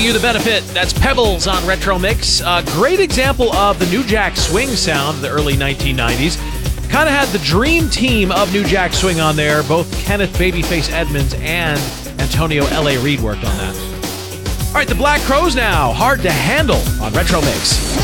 giving you the benefit. That's Pebbles on Retro Mix. A great example of the New Jack Swing sound of the early 1990s. Kind of had the dream team of New Jack Swing on there. Both Kenneth Babyface Edmonds and Antonio L.A. Reid worked on that. All right, the Black Crowes now. Hard to Handle on Retro Mix.